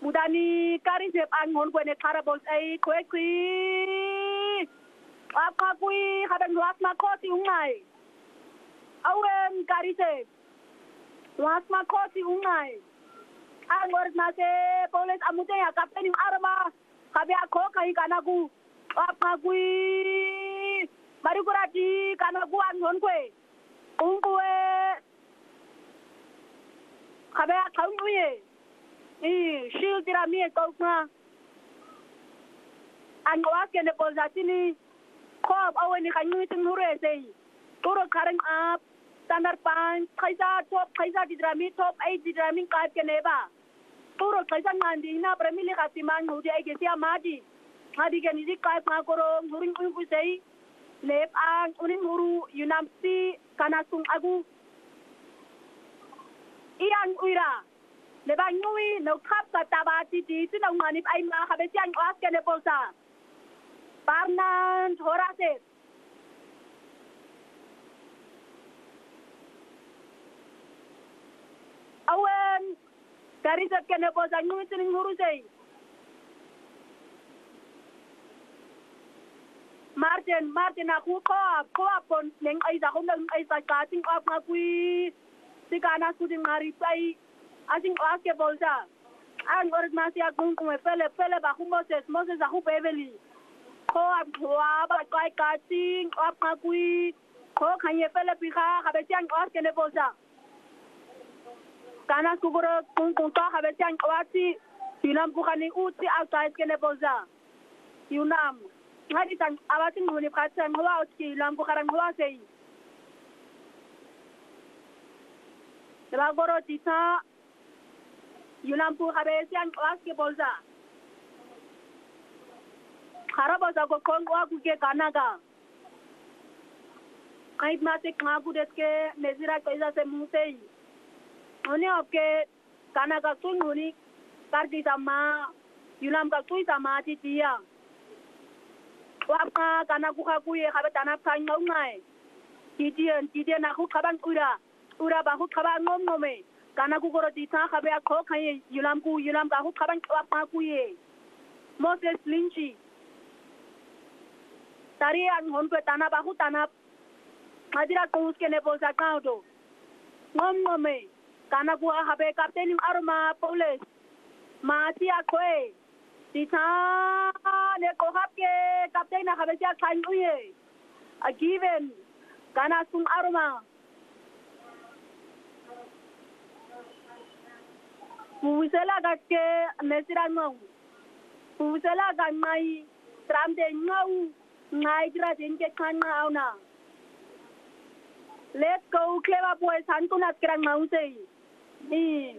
mudani kari se angon kwene karabos ai kwekwi apa kui hadan was makoti ungai awen kari se was makoti ungai angor na se polis amute ya kapten arma kabe ako kai kanaku apa kui marikurati kanaku angon kwe ungwe kabe akauye shield tira mi kokna angwas ke ne pozatini kob aweni kanyu tinure sei turo karang up standard pan kaisa top kaisa didrami top 8 didrami ka ke neba turo kaisa ngandi na premili katiman hudi ai ke sia madi hadi ke ni ka pa koro ngurin ku sei lep ang unin huru yunamsi kanasung agu iang uira le ba ngui no khap ka tabati ti ti no ngani ai ma khabe siang as ke ne polsa parnan thora se awen kari se ke ne polsa ngui tin nguru sei Martin aku ko pon neng ai za hom neng ai sa ka ting op ma kui sikana sudin ngari pai asing aske bolsa an org masia kung pele ba Moses a beveli ko abwa ba kai kating op ngakui ko khanye pele piha habe siang aske ne bolsa kana kugoro kung ta habe siang awati yunam bukhani uti outside ke ne bolsa yunam ngadi tan awati nguni phatsan hawa uti yunam bukharang hawa sei la goro tisa Yunampu habe siang aske bolsa kharabosa ko kongwa kuke kanaga kait mate khagu deske nezira kaisa se musei one oke kanaga sununi kardi sama yunam ka tui sama titia wapa kanagu khagu ye habe tanap khang ngai titian na khu khaban ura ba khu khaban ngome kana ku goro di ta khabe akho khai yulam ka hu khaban pa ku ye Moses linchi tari an hon pe tana ba hu tana madira ko uske ne bolsa kaudo ngome kana ku habe kapten arma police ma ti akwe di ta ne ko habke kapten na habe sia khan uye a given kana sum arma Pusela gaske nesirang mau. Pusela gamai tramde ngau ngai jira dinke kana na. Let's go clever boy santu nat kerang mau sei. Ni.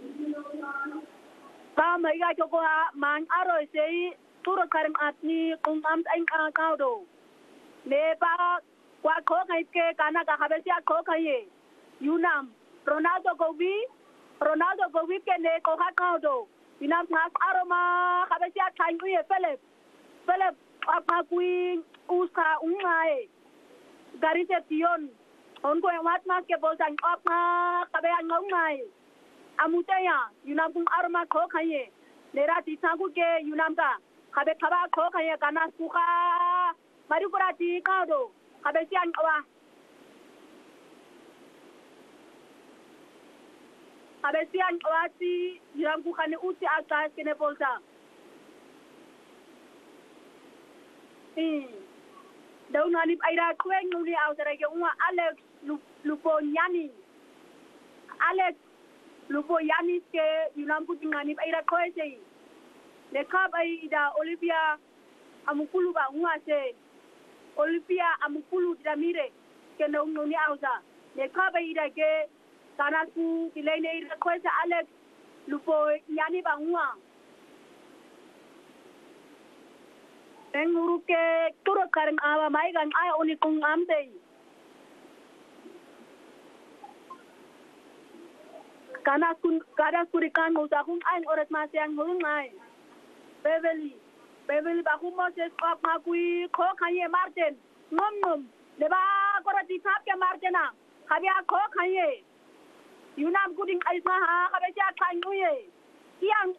Ba mai ga joko man aroi sei turo karang atni kung am aing kau do. Le ba kwa ko ngai ke kana ga habe sia ko kai Yunam Ronaldo go weekend ko hakaudo inam ngas aroma khabesia thanguye Philip apa kuin uska ungai gari se tion onko wat mas ke bolsan apa kabe ngai amuteya yunam kum aroma ko khaye lera ti sangu ke yunam ka kabe khaba ko khaye kana suka mari kurati kaudo khabesia awa Abesian oati yangu khane uti ata kene bolsa dauna ni aira kweng nuli ausara ke unwa Alex Lupoyani ke yunamku tingani aira kwese le kabai ida Olivia amukulu ba unwa se Olivia amukulu damire ke nuni ausa le kabai ida ke Kanaku tilene request Alex lupo yani bangwa enguru ke turo karang awa mai gan ai oni kung amde kanaku rikan musahum ai orat masyang hungai Beverly ba Moses pa ngakui ko kanye Martin ngom leba korati tap ke Martina khabia ko kanye Yunam kuding ay maha kabe siya kanyo ye. Iyang